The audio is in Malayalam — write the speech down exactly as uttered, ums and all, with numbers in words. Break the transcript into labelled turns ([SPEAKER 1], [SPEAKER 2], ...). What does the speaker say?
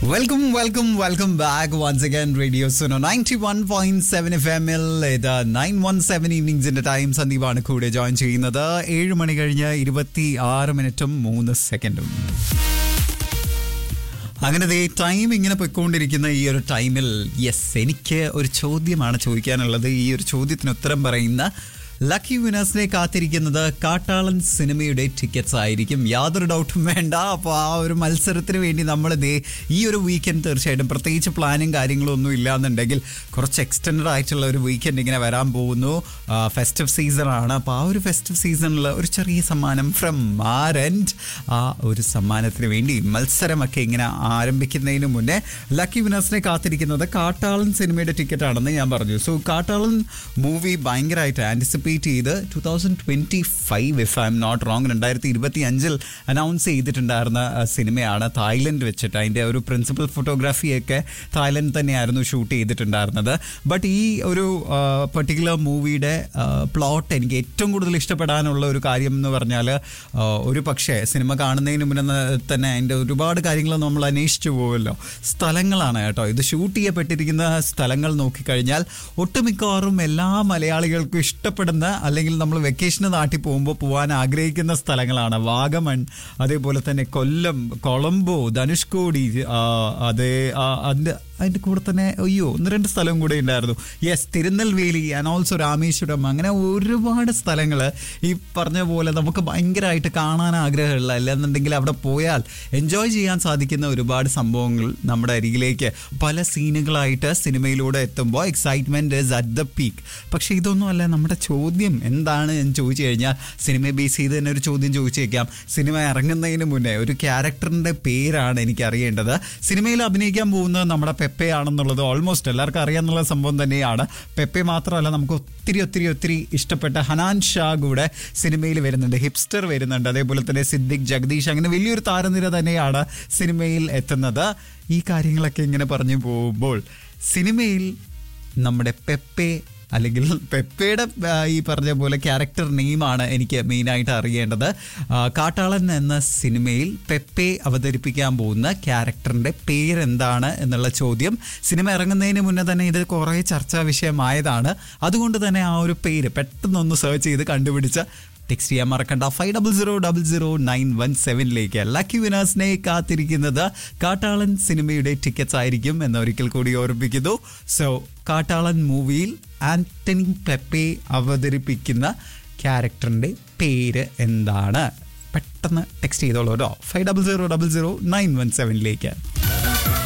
[SPEAKER 1] Welcome welcome welcome back once again radio Suno ninety one point seven F എമ്മിൽ ഇത് നയൻ വൺ സെവൻ ഈവനിങ്സിന്റെ ടൈം. സന്ദീപാണ് കൂടെ ജോയിൻ ചെയ്യുന്നത്. ഏഴ് മണി കഴിഞ്ഞ് ഇരുപത്തി ആറ് മിനിറ്റും മൂന്ന് സെക്കൻഡും. അങ്ങനെ ദേ ടൈം ഇങ്ങനെ പോയിക്കൊണ്ടിരിക്കുന്ന ഈ ഒരു ടൈമിൽ യെസ് എനിക്ക് ഒരു ചോദ്യമാണ് ചോദിക്കാനുള്ളത്. ഈ ഒരു ചോദ്യത്തിന് ഉത്തരം പറയുന്ന ലക്കി വിനേഴ്സിനെ കാത്തിരിക്കുന്നത് കാട്ടാളൻ സിനിമയുടെ ടിക്കറ്റ്സ് ആയിരിക്കും. യാതൊരു ഡൗട്ടും വേണ്ട. അപ്പോൾ ആ ഒരു മത്സരത്തിന് വേണ്ടി നമ്മൾ ദേ ഈ ഒരു വീക്കെൻഡ് തീർച്ചയായിട്ടും പ്രത്യേകിച്ച് പ്ലാനും കാര്യങ്ങളും ഒന്നും ഇല്ലാന്നുണ്ടെങ്കിൽ കുറച്ച് എക്സ്റ്റൻഡ് ആയിട്ടുള്ള ഒരു വീക്കെൻഡ് ഇങ്ങനെ വരാൻ പോകുന്നു. ഫെസ്റ്റീവ് സീസണാണ്. അപ്പോൾ ആ ഒരു ഫെസ്റ്റീവ് സീസണിൽ ഒരു ചെറിയ സമ്മാനം ഫ്രം ആർ എൻഡ് ആ ഒരു സമ്മാനത്തിന് വേണ്ടി മത്സരമൊക്കെ ഇങ്ങനെ ആരംഭിക്കുന്നതിന് മുന്നേ ലക്കി വിനേഴ്സിനെ കാത്തിരിക്കുന്നത് കാട്ടാളൻ സിനിമയുടെ ടിക്കറ്റ് ആണെന്ന് ഞാൻ പറഞ്ഞു. സോ കാട്ടാളൻ മൂവി ഭയങ്കരമായിട്ട് ആൻറ്റിസിപ്പേറ്റ് ചെയ്ത് two thousand twenty five if I am not wrong രണ്ടായിരത്തി ഇരുപത്തി അഞ്ചിൽ അനൗൺസ് ചെയ്തിട്ടുണ്ടായിരുന്ന സിനിമയാണ്. തായ്ലൻഡ് വെച്ചിട്ട് അതിൻ്റെ ഒരു പ്രിൻസിപ്പൽ ഫോട്ടോഗ്രാഫിയൊക്കെ തായ്ലൻഡ് തന്നെയായിരുന്നു ഷൂട്ട് ചെയ്തിട്ടുണ്ടായിരുന്നത്. ബട്ട് ഈ ഒരു പെർട്ടിക്കുലർ മൂവിയുടെ പ്ലോട്ട് എനിക്ക് ഏറ്റവും കൂടുതൽ ഇഷ്ടപ്പെടാനുള്ള ഒരു കാര്യം എന്ന് പറഞ്ഞാൽ ഒരു പക്ഷേ സിനിമ കാണുന്നതിന് മുന്നേ തന്നെ അതിൻ്റെ ഒരുപാട് കാര്യങ്ങൾ നമ്മൾ അന്വേഷിച്ചു പോകുമല്ലോ. സ്ഥലങ്ങളാണ് കേട്ടോ. ഇത് ഷൂട്ട് ചെയ്യപ്പെട്ടിരിക്കുന്ന സ്ഥലങ്ങൾ നോക്കിക്കഴിഞ്ഞാൽ ഒട്ടുമിക്കവാറും എല്ലാ മലയാളികൾക്കും ഇഷ്ടപ്പെടുന്ന അല്ലെങ്കിൽ നമ്മൾ വെക്കേഷന് നാട്ടിൽ പോകുമ്പോൾ പോകാൻ ആഗ്രഹിക്കുന്ന സ്ഥലങ്ങളാണ്. വാഗമൺ, അതേപോലെ തന്നെ കൊല്ലം, കൊളംബോ, ധനുഷ്കോടി, അതേ അതിൻ്റെ അതിൻ്റെ കൂടെ തന്നെ അയ്യോ ഒന്ന് രണ്ട് സ്ഥലം കൂടെ ഉണ്ടായിരുന്നു. Yes, Tirunelveli and also Rameswaram. അങ്ങനെ ഒരുപാട് സ്ഥലങ്ങൾ ഈ പറഞ്ഞ പോലെ നമുക്ക് ഭയങ്കരമായിട്ട് കാണാൻ ആഗ്രഹമുള്ള, അല്ലെന്നുണ്ടെങ്കിൽ അവിടെ പോയാൽ എൻജോയ് ചെയ്യാൻ സാധിക്കുന്ന ഒരുപാട് സംഭവങ്ങൾ നമ്മുടെ അരികിലേക്ക് പല സീനുകളായിട്ട് സിനിമയിലൂടെ എത്തുമ്പോൾ excitement is at the peak. പക്ഷേ ഇതൊന്നുമല്ല നമ്മുടെ ചോദ്യം എന്താണ് എന്ന് ചോദിച്ചു കഴിഞ്ഞാൽ, സിനിമയെ ബേസ് ചെയ്ത് തന്നെ ഒരു ചോദ്യം ചോദിച്ചേക്കാം. സിനിമ ഇറങ്ങുന്നതിന് മുന്നേ ഒരു ക്യാരക്ടറിൻ്റെ പേരാണ് എനിക്ക് അറിയേണ്ടത്. സിനിമയിൽ അഭിനയിക്കാൻ പോകുന്നത് നമ്മുടെ പെപ്പെ ആണെന്നുള്ളത് ഓൾമോസ്റ്റ് എല്ലാവർക്കും അറിയാമെന്നുള്ള സംഭവം തന്നെയാണ്. പെപ്പെ മാത്രമല്ല, നമുക്ക് ഒത്തിരി ഒത്തിരി ഒത്തിരി ഇഷ്ടപ്പെട്ട ഹനാൻ ഷാ കൂടെ സിനിമയിൽ വരുന്നുണ്ട്, ഹിപ്സ്റ്റർ വരുന്നുണ്ട്, അതേപോലെ തന്നെ സിദ്ദിഖ്, ജഗദീഷ്, അങ്ങനെ വലിയൊരു താരനിര തന്നെയാണ് സിനിമയിൽ എത്തുന്നത്. ഈ കാര്യങ്ങളൊക്കെ ഇങ്ങനെ പറഞ്ഞു പോകുമ്പോൾ സിനിമയിൽ നമ്മുടെ പെപ്പെ അല്ലെങ്കിൽ പെപ്പയുടെ ഈ പറഞ്ഞ പോലെ ക്യാരക്ടർ നെയിമാണ് എനിക്ക് മെയിനായിട്ട് അറിയേണ്ടത്. കാട്ടാളൻ എന്ന സിനിമയിൽ പെപ്പെ അവതരിപ്പിക്കാൻ പോകുന്ന ക്യാരക്ടറിൻ്റെ പേരെന്താണ് എന്നുള്ള ചോദ്യം സിനിമ ഇറങ്ങുന്നതിന് മുന്നേ തന്നെ ഇത് കുറേ ചർച്ചാ വിഷയമായതാണ്. അതുകൊണ്ട് തന്നെ ആ ഒരു പേര് പെട്ടെന്നൊന്ന് സെർച്ച് ചെയ്ത് കണ്ടുപിടിച്ച ടെക്സ്റ്റ് ചെയ്യാൻ മറക്കണ്ട. Five double zero double zero nine one സെവനിലേക്ക് lucky വിനേഴ്സിനെ കാത്തിരിക്കുന്നത് കാട്ടാളൻ സിനിമയുടെ ടിക്കറ്റ്സ് ആയിരിക്കും എന്നൊരിക്കൽ കൂടി ഓർമ്മിപ്പിക്കുന്നു. സോ കാട്ടാളൻ മൂവിയിൽ ആന്റണി പെപ്പെ അവതരിപ്പിക്കുന്ന ക്യാരക്ടറിൻ്റെ പേര് എന്താണ്? പെട്ടെന്ന് ടെക്സ്റ്റ് ചെയ്തോളൂ കേട്ടോ. Five double zero double zero nine one സെവനിലേക്ക്.